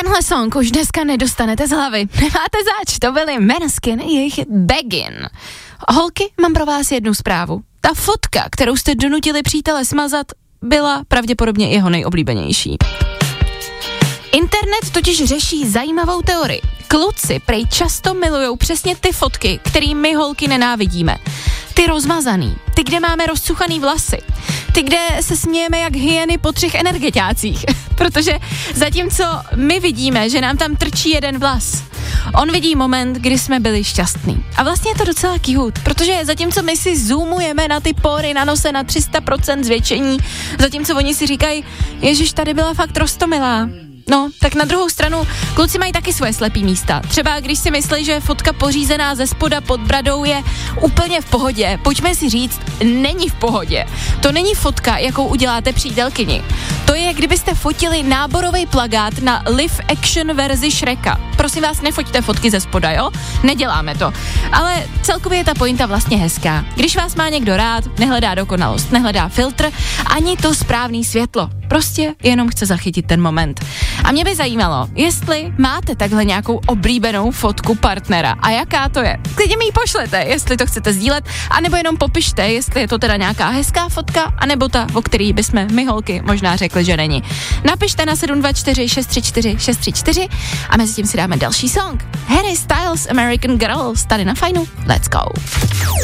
Tenhle song už dneska nedostanete z hlavy. Nemáte zač, to byly Måneskin, jejich Beggin. Holky, mám pro vás jednu zprávu. Ta fotka, kterou jste donutili přítele smazat, byla pravděpodobně jeho nejoblíbenější. Internet totiž řeší zajímavou teorii. Kluci prej často milujou přesně ty fotky, který my holky nenávidíme. Ty rozmazaný, ty, kde máme rozcuchaný vlasy, ty, kde se smějeme jak hyeny po 3 energetiácích. Protože zatímco my vidíme, že nám tam trčí jeden vlas, on vidí moment, kdy jsme byli šťastní. A vlastně je to docela cute, protože zatímco my si zoomujeme na ty pory na nose na 300% zvětšení, zatímco oni si říkají, ježiš, tady byla fakt roztomilá. No, tak na druhou stranu, kluci mají taky svoje slepý místa. Třeba když si myslí, že fotka pořízená ze spoda pod bradou je úplně v pohodě, pojďme si říct, není v pohodě. To není fotka, jakou uděláte přítelkyni. To je, kdybyste fotili náborový plakát na live action verzi Shreka. Prosím vás, nefoťte fotky ze spoda, jo? Neděláme to. Ale celkově je ta pointa vlastně hezká. Když vás má někdo rád, nehledá dokonalost, nehledá filtr, ani to správný světlo. Prostě jenom chce zachytit ten moment. A mě by zajímalo, jestli máte takhle nějakou oblíbenou fotku partnera a jaká to je. Klidně mi ji pošlete, jestli to chcete sdílet, anebo jenom popište, jestli je to teda nějaká hezká fotka, anebo ta, o který bychom my holky možná řekli, že není. Napište na 724 634 634 a mezi tím si dáme další song. Harry Styles, American Girls, tady na Fajnu. Let's go.